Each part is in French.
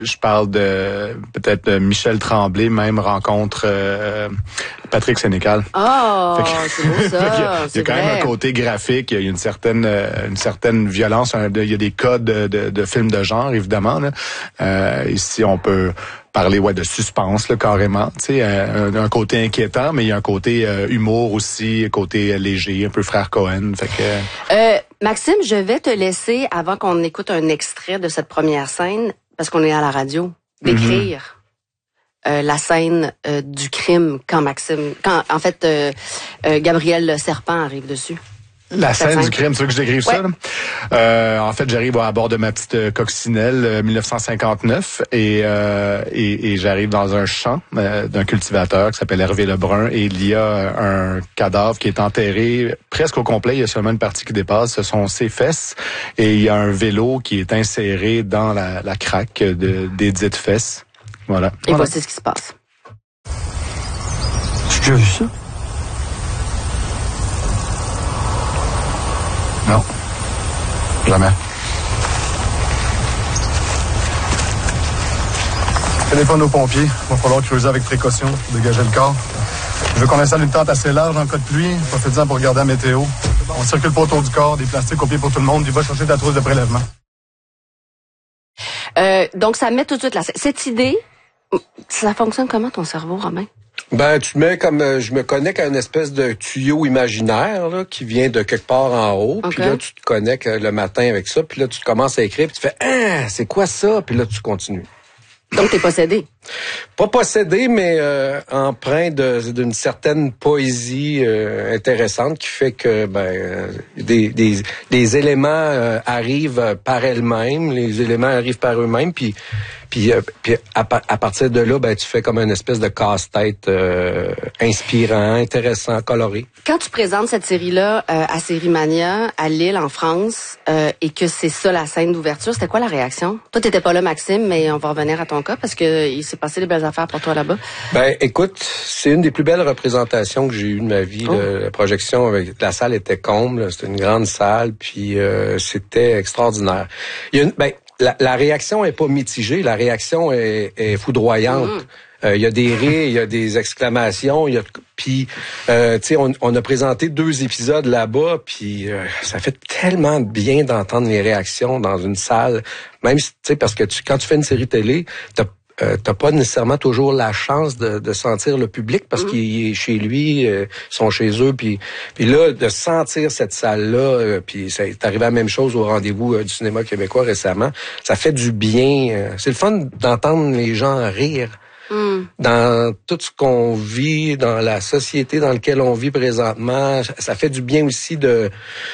Je parle de peut-être Michel Tremblay, même rencontre Patrick Sénécal. Oh, c'est beau ça. Il y a quand même un côté graphique, il y a une certaine violence, il y a des codes de films de genre, évidemment. Là. Ici, on peut parler de suspense là, carrément, tu sais, un côté inquiétant, mais il y a un côté humour aussi, un côté léger, un peu frère Cohen. Fait que Maxime, je vais te laisser avant qu'on écoute un extrait de cette première scène, parce qu'on est à la radio, décrire la scène du crime quand Gabriel Serpent arrive dessus. La scène du crime, c'est vrai que je décrive ça. Là. En fait, j'arrive à bord de ma petite coccinelle 1959 et j'arrive dans un champ d'un cultivateur qui s'appelle Hervé Lebrun et il y a un cadavre qui est enterré presque au complet. Il y a seulement une partie qui dépasse. Ce sont ses fesses et il y a un vélo qui est inséré dans la craque des dites fesses. Voilà. Et voici ce qui se passe. Tu as déjà vu ça? Non. Jamais. Téléphone aux pompiers. Va falloir creuser avec précaution, dégager le corps. Je veux qu'on installe une tente assez large en cas de pluie. Profite-en pour regarder la météo. On circule pas autour du corps, des plastiques au pied pour tout le monde. Il va chercher ta trousse de prélèvement. Donc, ça met tout de suite là. Cette idée, ça fonctionne comment ton cerveau, Robin? Ben, tu mets comme je me connecte à une espèce de tuyau imaginaire là, qui vient de quelque part en haut. Okay. Puis là, tu te connectes le matin avec ça. Puis là, tu commences à écrire. Puis tu fais c'est quoi ça? Puis là, tu continues. Donc, t'es possédé? Pas possédé, mais empreint d'une certaine poésie intéressante qui fait que des éléments arrivent par elles-mêmes, les éléments arrivent par eux-mêmes, puis à partir de là, tu fais comme une espèce de casse-tête inspirant, intéressant, coloré. Quand tu présentes cette série-là à Sérimania, à Lille, en France, et que c'est ça la scène d'ouverture, c'était quoi la réaction? Toi, t'étais pas là, Maxime, mais on va revenir à ton cas parce que il s'est passé des belles affaires pour toi là-bas. Ben, écoute, c'est une des plus belles représentations que j'ai eues de ma vie. Oh. La projection avec la salle était comble, c'était une grande salle, puis c'était extraordinaire. Il y a la réaction est pas mitigée, la réaction est foudroyante. Il y a des rires, il y a des exclamations, puis tu sais on a présenté 2 épisodes là-bas, puis ça fait tellement bien d'entendre les réactions dans une salle, même tu sais parce que quand tu fais une série télé, t'as pas nécessairement toujours la chance de sentir le public parce qu'il est chez lui, ils sont chez eux, puis là de sentir cette salle-là, puis ça est arrivé la même chose au rendez-vous du cinéma québécois récemment, ça fait du bien. C'est le fun d'entendre les gens rire. Dans tout ce qu'on vit, dans la société dans laquelle on vit présentement, ça fait du bien aussi de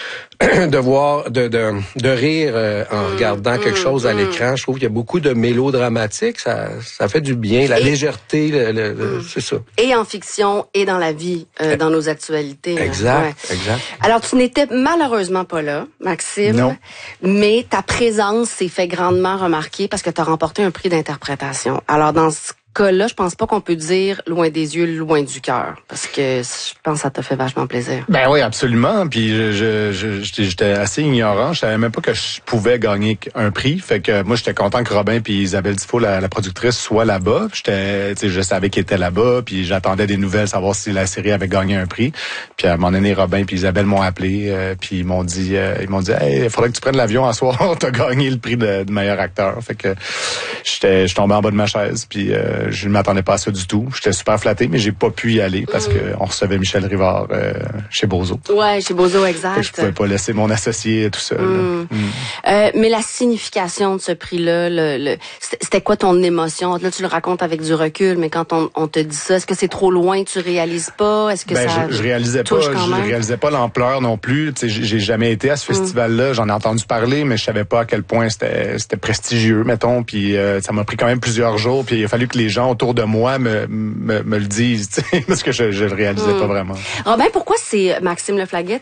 voir, de rire en regardant quelque chose à l'écran. Je trouve qu'il y a beaucoup de mélodramatique, ça fait du bien, la légèreté, c'est ça. Et en fiction, et dans la vie, dans nos actualités. Exact, exact. Alors, tu n'étais malheureusement pas là, Maxime. Non. Mais ta présence s'est fait grandement remarquer parce que tu as remporté un prix d'interprétation. Alors, dans ce cas-là, je pense pas qu'on peut dire loin des yeux, loin du cœur, parce que je pense que ça t'a fait vachement plaisir. Ben oui, absolument. Puis j'étais assez ignorant. Je savais même pas que je pouvais gagner un prix. Fait que moi, j'étais content que Robin puis Isabelle Dufault, la productrice, soient là-bas. Je savais qu'ils étaient là-bas. Puis j'attendais des nouvelles, savoir si la série avait gagné un prix. Puis à un moment donné, Robin puis Isabelle m'ont appelé. Puis ils m'ont dit, hey, il faudrait que tu prennes l'avion à soir. T'as gagné le prix de meilleur acteur. Fait que je tombais en bas de ma chaise. Puis je ne m'attendais pas à ça du tout. J'étais super flatté, mais j'ai pas pu y aller parce que on recevait Michel Rivard chez Bozo. Ouais, chez Bozo, exact. Je pouvais pas laisser mon associé tout seul. Mais la signification de ce prix-là, c'était quoi ton émotion? Là, tu le racontes avec du recul, mais quand on te dit ça, est-ce que c'est trop loin, tu réalises pas? Est-ce que ça je réalisais pas, je réalisais pas l'ampleur non plus. Tu sais, j'ai jamais été à ce festival-là. J'en ai entendu parler, mais je savais pas à quel point c'était prestigieux, mettons. Puis ça m'a pris quand même plusieurs jours. Puis il a fallu que les gens autour de moi me le disent, parce que je le réalisais pas vraiment. Robin, pourquoi c'est Maxime Leflaguet,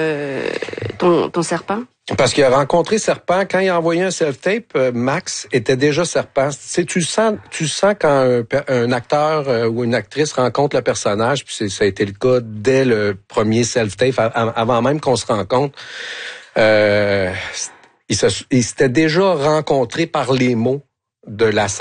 ton serpent? Parce qu'il a rencontré Serpent, quand il a envoyé un self-tape, Max était déjà Serpent. Tu sens quand un acteur ou une actrice rencontre le personnage, puis ça a été le cas dès le premier self-tape, avant même qu'on se rencontre. Ils s'étaient déjà rencontrés par les mots de la